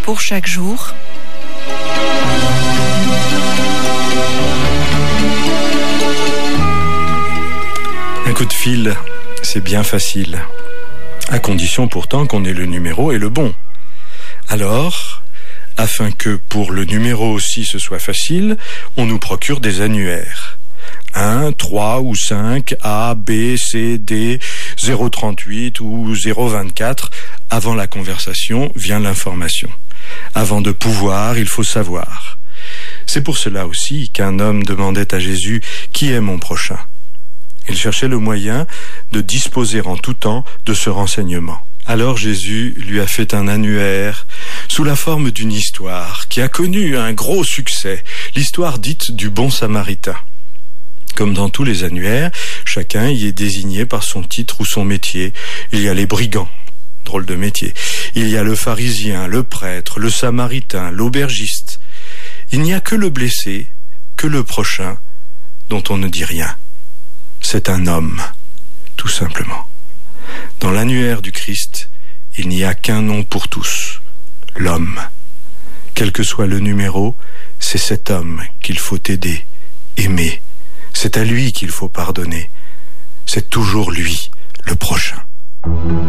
pour chaque jour. Un coup de fil, c'est bien facile. À condition pourtant qu'on ait le numéro et le bon. Alors, afin que pour le numéro aussi ce soit facile, on nous procure des annuaires. 1, 3 ou 5, A, B, C, D, 038 ou 024. Avant la conversation vient l'information. Avant de pouvoir, il faut savoir. C'est pour cela aussi qu'un homme demandait à Jésus « Qui est mon prochain ?» Il cherchait le moyen de disposer en tout temps de ce renseignement. Alors Jésus lui a fait un annuaire sous la forme d'une histoire qui a connu un gros succès, l'histoire dite du bon samaritain. Comme dans tous les annuaires, chacun y est désigné par son titre ou son métier. Il y a les brigands, drôle de métier. Il y a le pharisien, le prêtre, le samaritain, l'aubergiste. Il n'y a que le blessé, que le prochain, dont on ne dit rien. C'est un homme, tout simplement. Dans l'annuaire du Christ, il n'y a qu'un nom pour tous, l'homme. Quel que soit le numéro, c'est cet homme qu'il faut aider, aimer. C'est à lui qu'il faut pardonner. C'est toujours lui, le prochain.